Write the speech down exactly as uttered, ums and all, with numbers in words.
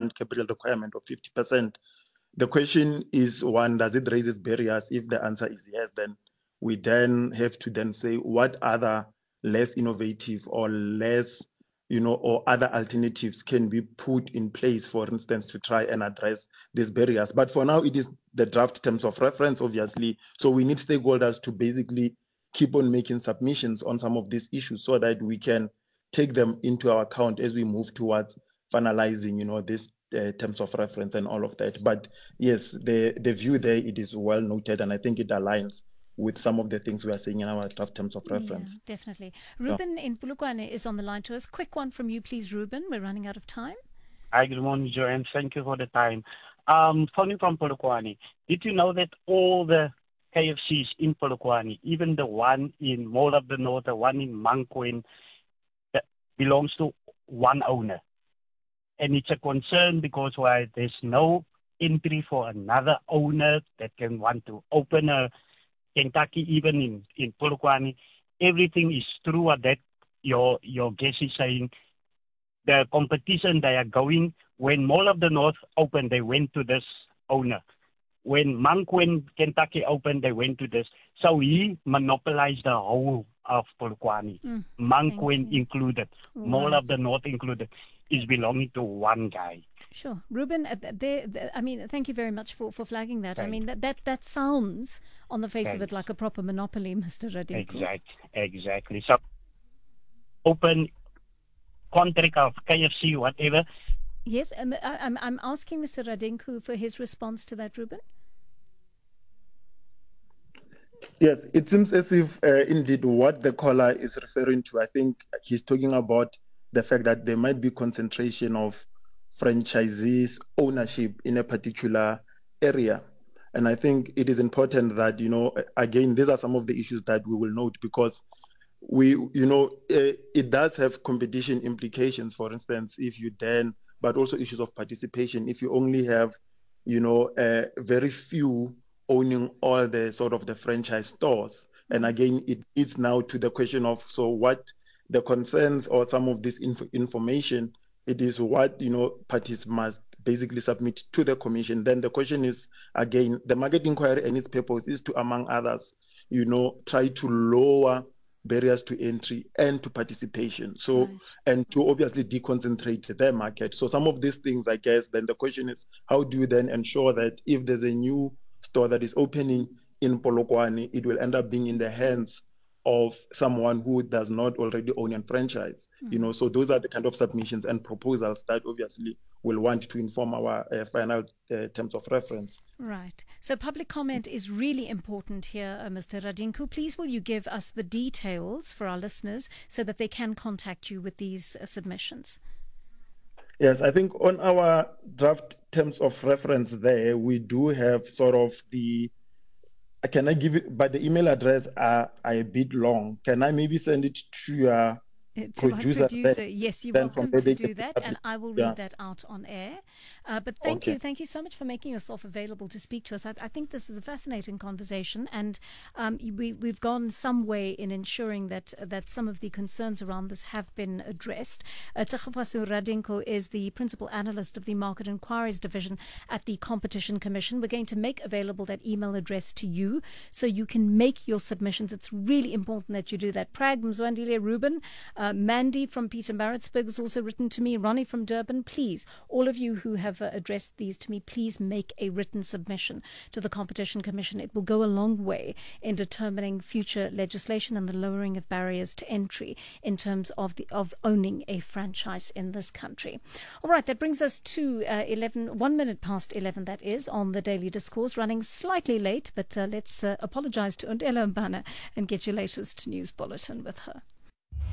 fund capital requirement of fifty percent. The question is, one, does it raises barriers? If the answer is yes, then we then have to then say what other less innovative or less, you know, or other alternatives can be put in place, for instance, to try and address these barriers. But for now, it is the draft terms of reference, obviously. So we need stakeholders to basically keep on making submissions on some of these issues so that we can take them into our account as we move towards finalizing, you know, this uh, terms of reference and all of that. But yes, the, the view there, it is well noted, and I think it aligns with some of the things we are saying in our draft terms of reference. Yeah, definitely. Ruben yeah. in Polokwane is on the line to us. Quick one from you, please, Ruben. We're running out of time. Hi, good morning, Joanne. Thank you for the time. Um, phoning from Polokwane. Did you know that all the K F Cs in Polokwane, even the one in Mall of the North, the one in Mankweng, that belongs to one owner? And it's a concern because why there's no entry for another owner that can want to open a Kentucky, even in, in Polokwane. Everything is true what that your your guest is saying. The competition they are going, when Mall of the North opened, they went to this owner. When Mankweng, Kentucky opened, they went to this. So he monopolized the whole of Polokwane. Mm, Mankweng included, right. Mall of the North included, is belonging to one guy. Sure. Ruben, uh, they, they, I mean, thank you very much for, for flagging that. Thanks. I mean, that, that, that sounds, on the face Thanks. of it, like a proper monopoly, Mister Radinko. Exactly. Exactly. So, open contract of K F C, whatever. Yes, um, I, I'm, I'm asking Mister Radinko for his response to that, Ruben. Yes, it seems as if, uh, indeed, what the caller is referring to, I think he's talking about the fact that there might be concentration of franchisees' ownership in a particular area. And I think it is important that, you know, again, these are some of the issues that we will note because we, you know, uh, it does have competition implications, for instance, if you then, but also issues of participation. If you only have, you know, uh, very few owning all the sort of the franchise stores. And again, it is now to the question of, so what the concerns or some of this inf- information, it is what, you know, parties must basically submit to the commission. Then the question is, again, the market inquiry and its purpose is to, among others, you know, try to lower barriers to entry and to participation. So, right. and to obviously deconcentrate their market. So some of these things, I guess, then the question is, how do you then ensure that if there's a new store that is opening in Polokwane, it will end up being in the hands of someone who does not already own a franchise? Mm. You know, so those are the kind of submissions and proposals that obviously will want to inform our uh, final uh, terms of reference. Right. So public comment is really important here, uh, Mister Radinko. Please will you give us the details for our listeners so that they can contact you with these uh, submissions? Yes, I think on our draft terms of reference there, we do have sort of the, can I give it, but the email address are, are a bit long. Can I maybe send it to your to producer? My producer, yes, you're welcome to do that, and I will read yeah. that out on air. Uh, but thank okay. you, thank you so much for making yourself available to speak to us. I, I think this is a fascinating conversation, and um, we, we've gone some way in ensuring that that some of the concerns around this have been addressed. Uh, Tshegofaso Radinko is the principal analyst of the Market Inquiries Division at the Competition Commission. We're going to make available that email address to you so you can make your submissions. It's really important that you do that. Prag Mzwandile, Ruben, uh, Mandy from Pietermaritzburg has also written to me. Ronnie from Durban, please, all of you who have uh, addressed these to me, please make a written submission to the Competition Commission. It will go a long way in determining future legislation and the lowering of barriers to entry in terms of the of owning a franchise in this country. All right, that brings us to uh, eleven, one minute past eleven, that is, on the Daily Discourse, running slightly late, but uh, let's uh, apologize to Undela Mbana and get your latest news bulletin with her.